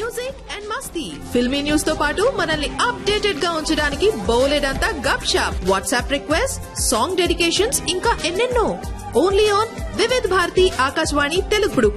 music and Masti filmy news తో పాటు మనల్ని అప్డేటెడ్ గా ఉంచడానికి బోలెడంతా గప్ shop WhatsApp request song dedications ఇంకా ఎన్నెన్నో ఓన్లీ ఆన్ వివిధ్ భారతి ఆకాశవాణి తెలుగుడు